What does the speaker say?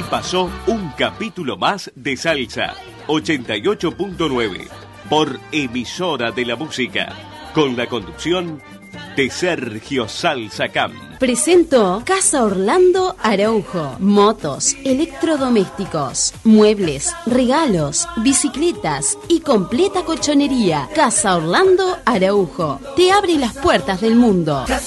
pasó un capítulo más de Salsa 88.9 por Emisora de la Música, con la conducción de Sergio Salsa Camp. Presento Casa Orlando Araujo. Motos, electrodomésticos, muebles, regalos, bicicletas y completa colchonería. Casa Orlando Araujo te abre las puertas del mundo.